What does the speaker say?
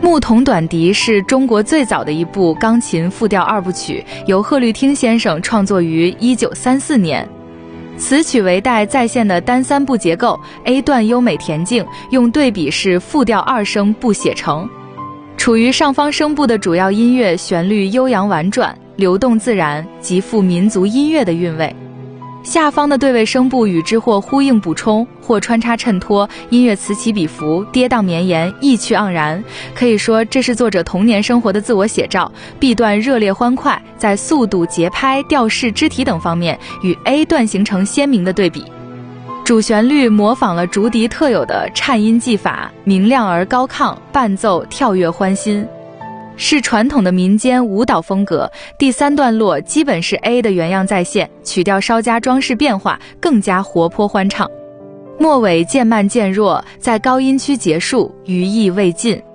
牧童短笛是中国最早的一部钢琴复调二部曲，由贺绿汀先生创作于1934年。此曲为带再现的单三部结构 ，A 段优美恬静，用对比式复调二声部写成。处于上方声部的主要音乐旋律悠扬婉转，流动自然，极富民族音乐的韵味。下方的对位声部与之或呼应补充，或穿插衬托，音乐此起彼伏，跌宕绵延，意趣盎然。可以说，这是作者童年生活的自我写照。B 段热烈欢快，在速度、节拍、调式、肢体等方面与 A 段形成鲜明的对比。主旋律模仿了竹笛特有的颤音技法，明亮而高亢，伴奏跳跃欢欣。是传统的民间舞蹈风格，第三段落基本是 A 的原样再现，曲调稍加装饰变化，更加活泼欢畅。末尾渐慢渐弱，在高音区结束，余意未尽。